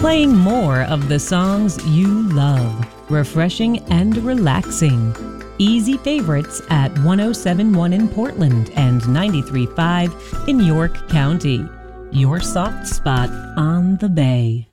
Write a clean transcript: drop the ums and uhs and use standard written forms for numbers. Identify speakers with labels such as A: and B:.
A: playing more of the songs you love, refreshing and relaxing. Easy favorites at 107.1 in Portland and 93.5 in York County. Your soft spot on the Bay.